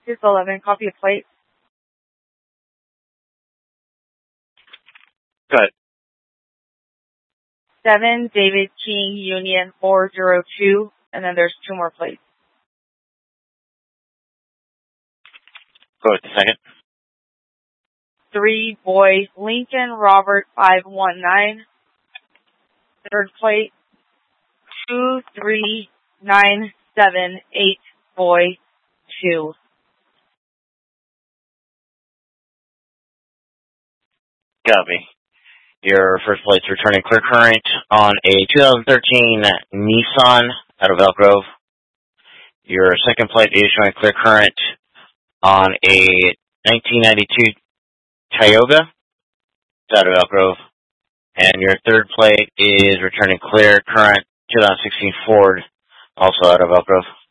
611, copy a plate. Go ahead. 7 David King Union 402, and then there's 2 more plates. Go with the second. 3 Boy Lincoln Robert 519. Third plate 23978 Boy 2. Copy. Your first plate's returning clear current on a 2013 Nissan out of Elk Grove. Your second plate is showing clear current on a 1992 Tioga out of Elk Grove. And your third plate is returning clear current 2016 Ford, also out of Elk Grove.